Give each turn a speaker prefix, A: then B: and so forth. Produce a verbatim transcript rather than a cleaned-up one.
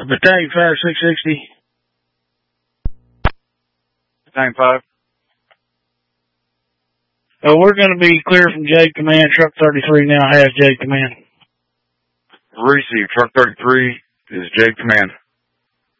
A: Battalion five, six sixty.
B: Battalion five.
A: Oh, we're going to be clear from J Command. Truck thirty-three now has J Command.
B: Receive. Truck thirty-three is J Command.